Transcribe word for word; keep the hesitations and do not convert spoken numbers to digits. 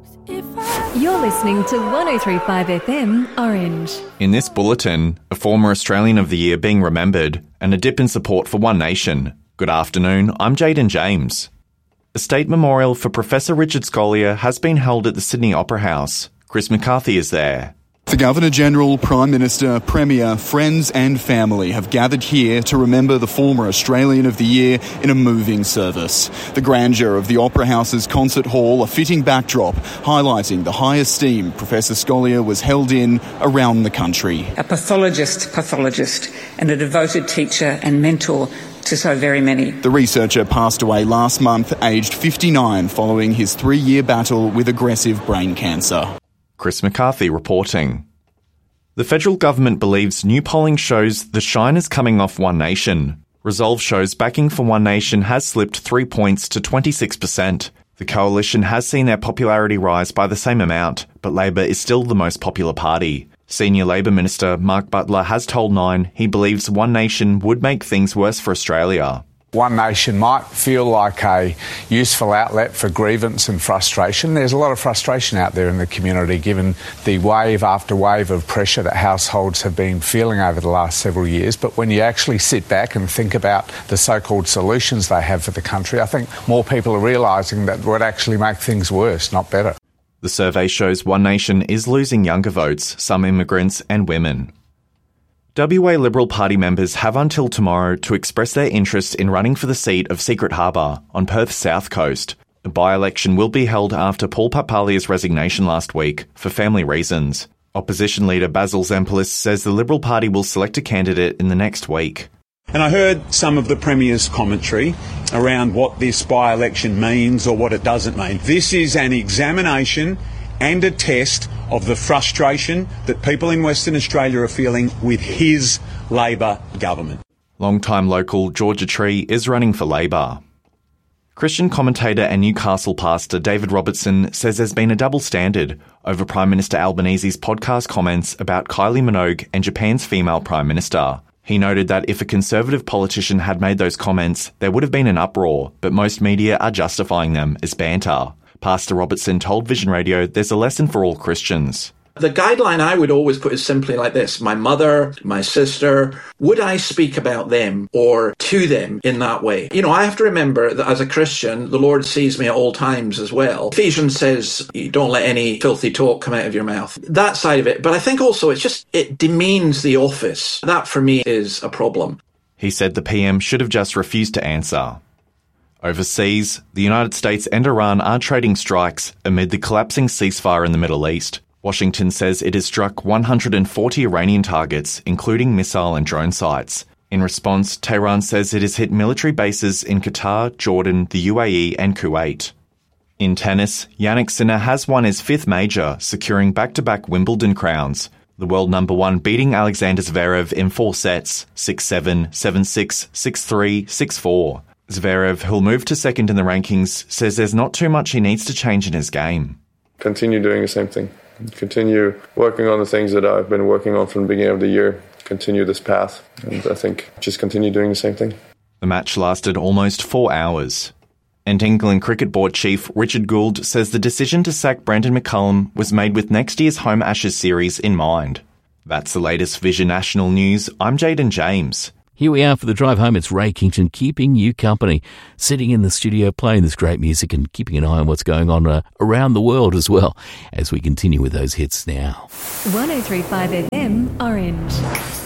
You're listening to one oh three point five F M Orange. In this bulletin, a former Australian of the Year being remembered and a dip in support for One Nation. Good afternoon, I'm Jaden James. A state memorial for Professor Richard Scolia has been held at the Sydney Opera House. Chris McCarthy is there. The Governor-General, Prime Minister, Premier, friends and family have gathered here to remember the former Australian of the Year in a moving service. The grandeur of the Opera House's concert hall, a fitting backdrop, highlighting the high esteem Professor Scolia was held in around the country. A pathologist, pathologist, and a devoted teacher and mentor to so very many. The researcher passed away last month, aged fifty-nine, following his three-year battle with aggressive brain cancer. Chris McCarthy reporting. The federal government believes new polling shows the shine is coming off One Nation. Resolve shows backing for One Nation has slipped three points to twenty-six percent. The coalition has seen their popularity rise by the same amount, but Labor is still the most popular party. Senior Labor Minister Mark Butler has told Nine he believes One Nation would make things worse for Australia. One Nation might feel like a useful outlet for grievance and frustration. There's a lot of frustration out there in the community given the wave after wave of pressure that households have been feeling over the last several years. But when you actually sit back and think about the so-called solutions they have for the country, I think more people are realising that would actually make things worse, not better. The survey shows One Nation is losing younger votes, some immigrants and women. W A Liberal Party members have until tomorrow to express their interest in running for the seat of Secret Harbour on Perth's south coast. A by-election will be held after Paul Papalia's resignation last week for family reasons. Opposition leader Basil Zempilis says the Liberal Party will select a candidate in the next week. And I heard some of the Premier's commentary around what this by-election means or what it doesn't mean. This is an examination and a test of the frustration that people in Western Australia are feeling with his Labor government. Long-time local Georgia Tree is running for Labor. Christian commentator and Newcastle pastor David Robertson says there's been a double standard over Prime Minister Albanese's podcast comments about Kylie Minogue and Japan's female Prime Minister. He noted that if a Conservative politician had made those comments, there would have been an uproar, but most media are justifying them as banter. Pastor Robertson told Vision Radio there's a lesson for all Christians. The guideline I would always put is simply like this. My mother, my sister, would I speak about them or to them in that way? You know, I have to remember that as a Christian, the Lord sees me at all times as well. Ephesians says, you don't let any filthy talk come out of your mouth. That side of it. But I think also it's just, it demeans the office. That for me is a problem. He said the P M should have just refused to answer. Overseas, the United States and Iran are trading strikes amid the collapsing ceasefire in the Middle East. Washington says it has struck one hundred forty Iranian targets, including missile and drone sites. In response, Tehran says it has hit military bases in Qatar, Jordan, the U A E and Kuwait. In tennis, Jannik Sinner has won his fifth major, securing back-to-back Wimbledon crowns. The world number one beating Alexander Zverev in four sets, six seven, seven six, six three, six four. Zverev, who'll move to second in the rankings, says there's not too much he needs to change in his game. Continue doing the same thing. Continue working on the things that I've been working on from the beginning of the year. Continue this path. And I think just continue doing the same thing. The match lasted almost four hours. And England Cricket Board Chief Richard Gould says the decision to sack Brendan McCullum was made with next year's Home Ashes series in mind. That's the latest Vision National News. I'm Jaden James. Here we are for the drive home. It's Ray Kington keeping you company, sitting in the studio playing this great music and keeping an eye on what's going on uh, around the world as well as we continue with those hits now. one oh three point five F M Orange.